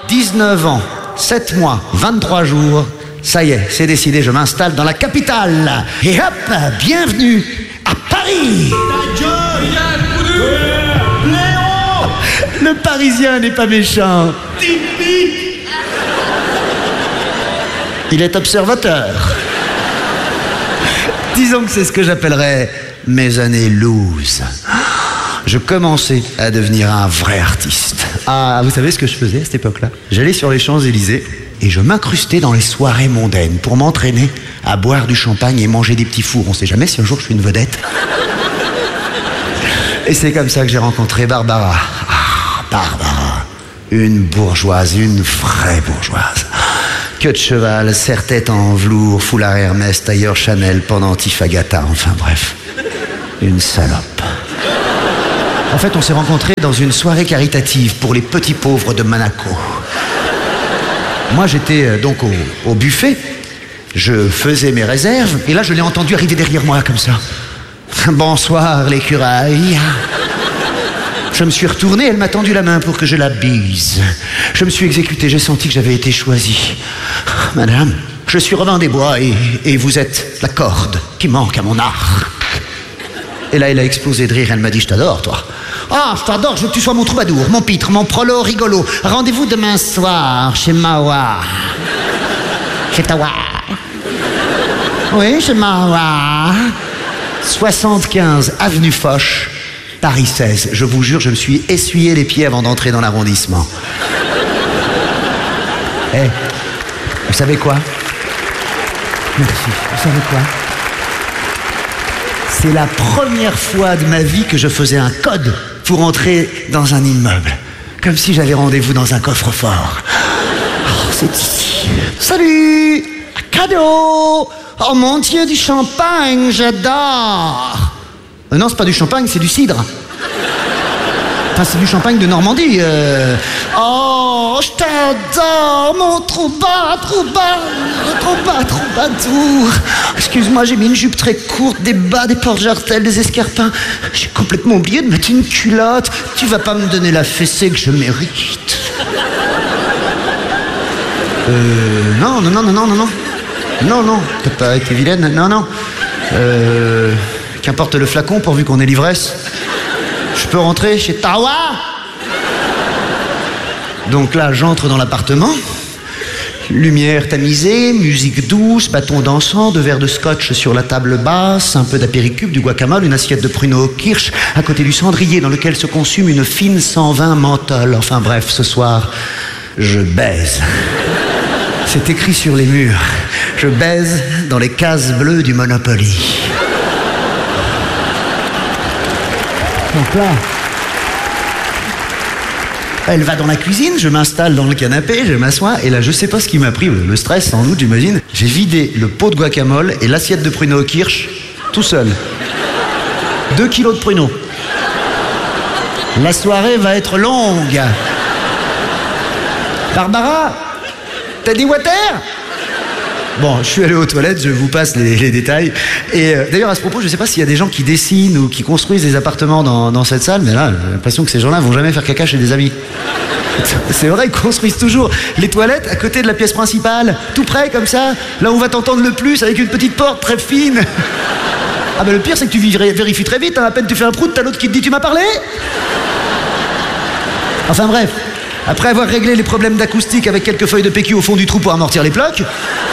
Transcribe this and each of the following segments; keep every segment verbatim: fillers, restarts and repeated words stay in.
dix-neuf ans, sept mois, vingt-trois jours. Ça y est, c'est décidé, je m'installe dans la capitale. Et hop, bienvenue à Paris. Le Parisien n'est pas méchant. Il est observateur. Disons que c'est ce que j'appellerais mes années loose. Je commençais à devenir un vrai artiste. Ah, vous savez ce que je faisais à cette époque-là? J'allais sur les Champs-Élysées et je m'incrustais dans les soirées mondaines pour m'entraîner à boire du champagne et manger des petits fours. On sait jamais si un jour je suis une vedette. Et c'est comme ça que j'ai rencontré Barbara. Ah, Barbara. Une bourgeoise, une vraie bourgeoise. Queue de cheval, serre-tête en velours, foulard Hermès, tailleur Chanel, pendentif Agatha, enfin bref. Une salope. En fait, on s'est rencontrés dans une soirée caritative pour les petits pauvres de Monaco. Moi, j'étais euh, donc au, au buffet. Je faisais mes réserves, et là, je l'ai entendu arriver derrière moi, comme ça. Bonsoir, l'écureuil. Je me suis retourné, elle m'a tendu la main pour que je la bise. Je me suis exécuté, j'ai senti que j'avais été choisi. Madame, je suis Robin des Bois, et, et vous êtes la corde qui manque à mon art. Et là, elle a explosé de rire, elle m'a dit, je t'adore, toi. Ah, je t'adore, je veux que tu sois mon troubadour, mon pitre, mon prolo rigolo. Rendez-vous demain soir chez Mawa. Chez Tawa. Oui, chez Mawa. soixante-quinze avenue Foch, Paris seize. Je vous jure, je me suis essuyé les pieds avant d'entrer dans l'arrondissement. Eh, hey, vous savez quoi? Merci. Vous savez quoi? C'est la première fois de ma vie que je faisais un code pour entrer dans un immeuble. Comme si j'avais rendez-vous dans un coffre-fort. Oh, c'est ici. Salut! Un cadeau! Oh mon Dieu, du champagne, j'adore! euh, Non, c'est pas du champagne, c'est du cidre. Enfin, c'est du champagne de Normandie. Euh... Oh, je t'adore, mon trouba, trouba, trouba, troubadour. Excuse-moi, j'ai mis une jupe très courte, des bas, des porte-jartelles, des escarpins. J'ai complètement oublié de mettre une culotte. Tu vas pas me donner la fessée que je mérite. Euh... Non, non, non, non, non, non, non. Non, non, t'as pas été vilaine, non, non. Euh... Qu'importe le flacon, pourvu qu'on ait l'ivresse. Je peux rentrer chez Tawa? Donc là, j'entre dans l'appartement. Lumière tamisée, musique douce, bâton dansant, deux verres de scotch sur la table basse, un peu d'apéricube, du guacamole, une assiette de pruneaux au kirsch, à côté du cendrier dans lequel se consume une fine cent vingt menthol. Enfin bref, ce soir, je baise. C'est écrit sur les murs. Je baise dans les cases bleues du Monopoly. Donc là, elle va dans la cuisine, je m'installe dans le canapé, je m'assois, et là, je sais pas ce qui m'a pris, le stress sans doute, j'imagine. J'ai vidé le pot de guacamole et l'assiette de pruneaux au kirsch, tout seul. Deux kilos de pruneaux. La soirée va être longue. Barbara, t'as dit water? Bon, je suis allé aux toilettes, je vous passe les, les détails. Et euh, d'ailleurs, à ce propos, je ne sais pas s'il y a des gens qui dessinent ou qui construisent des appartements dans, dans cette salle, mais là, j'ai l'impression que ces gens-là vont jamais faire caca chez des amis. C'est vrai, ils construisent toujours les toilettes à côté de la pièce principale, tout près, comme ça, là où on va t'entendre le plus, avec une petite porte très fine. Ah ben le pire, c'est que tu vérifies très vite, hein, à peine tu fais un prout, t'as l'autre qui te dit « Tu m'as parlé ?» Enfin bref, après avoir réglé les problèmes d'acoustique avec quelques feuilles de P Q au fond du trou pour amortir les plaques,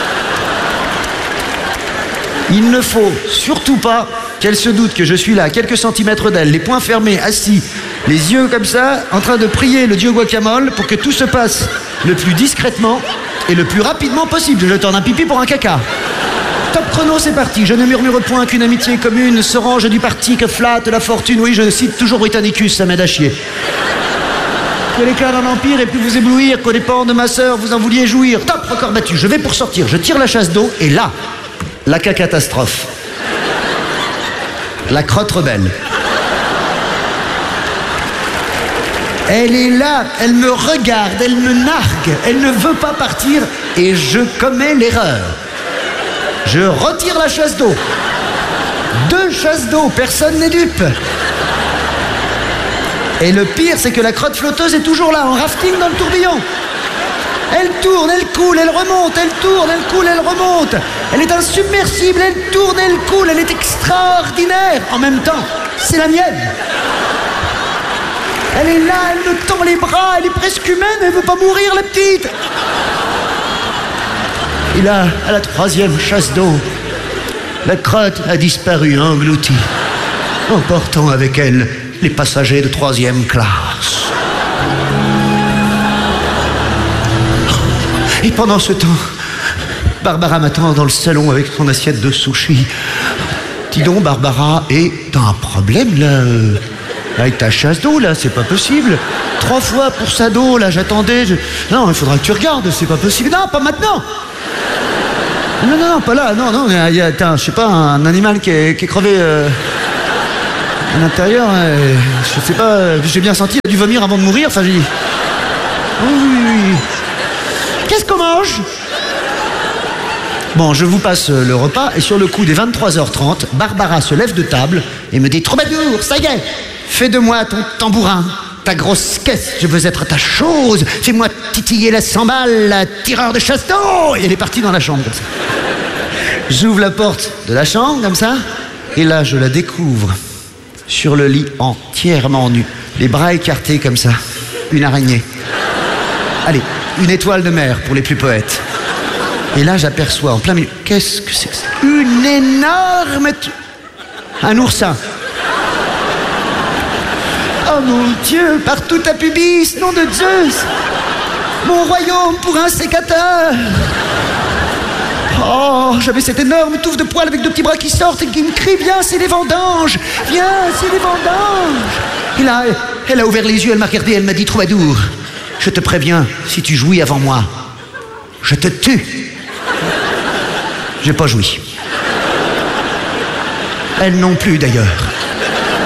il ne faut surtout pas qu'elle se doute que je suis là, à quelques centimètres d'elle, les poings fermés, assis, les yeux comme ça, en train de prier le dieu guacamole pour que tout se passe le plus discrètement et le plus rapidement possible. Je tourne un pipi pour un caca. Top chrono, c'est parti. Je ne murmure point qu'une amitié commune se range du parti que flatte la fortune. Oui, je cite toujours Britannicus, ça m'aide à chier. Que l'éclat d'un empire ait pu vous éblouir, qu'aux dépens de ma sœur vous en vouliez jouir. Top, record battu. Je vais pour sortir, je tire la chasse d'eau et là... la catastrophe. La crotte rebelle. Elle est là, elle me regarde, elle me nargue, elle ne veut pas partir et je commets l'erreur. Je retire la chasse d'eau. Deux chasses d'eau, personne n'est dupe. Et le pire, c'est que la crotte flotteuse est toujours là, en rafting dans le tourbillon. Elle tourne, elle coule, elle remonte, elle tourne, elle coule, elle remonte. Elle est insubmersible, elle tourne, elle coule, elle est extraordinaire. En même temps, c'est la mienne. Elle est là, elle me tend les bras, elle est presque humaine, elle veut pas mourir, la petite. Et là, à la troisième chasse d'eau, la crotte a disparu, engloutie, emportant avec elle les passagers de troisième classe. Et pendant ce temps, Barbara m'attend dans le salon avec son assiette de sushi. Dis donc, Barbara, et t'as un problème, là euh, avec ta chasse d'eau, là, c'est pas possible. Trois fois pour ça d'eau, là, j'attendais. Je... Non, il faudra que tu regardes, c'est pas possible. Non, pas maintenant. Non, non, non, pas là. Non, non, il y a, je sais pas, un animal qui est, qui est crevé euh, à l'intérieur. Euh, je sais pas, euh, j'ai bien senti, il a dû vomir avant de mourir. Enfin, j'ai dit... Oui, oui, oui. Qu'est-ce qu'on mange? Bon, je vous passe le repas et sur le coup des vingt-trois heures trente, Barbara se lève de table et me dit « Troubadour, ça y est, fais de moi ton tambourin, ta grosse caisse, je veux être ta chose, fais-moi titiller la cent-balles, la tireur de chasse d'eau !» Et elle est partie dans la chambre comme ça. J'ouvre la porte de la chambre comme ça et là je la découvre sur le lit entièrement nue, les bras écartés comme ça, une araignée. Allez, une étoile de mer pour les plus poètes. Et là, j'aperçois en plein milieu... Qu'est-ce que c'est que ça? Une énorme... Un oursin. Oh mon Dieu, partout ta pubis, nom de Zeus. Mon royaume pour un sécateur. Oh, j'avais cette énorme touffe de poils avec deux petits bras qui sortent et qui me crient « Viens, c'est les vendanges! Viens, c'est les vendanges !» Et là, elle a ouvert les yeux, elle m'a regardé, elle m'a dit « Troubadour, je te préviens, si tu jouis avant moi, je te tue. » J'ai pas joui. Elle non plus, d'ailleurs.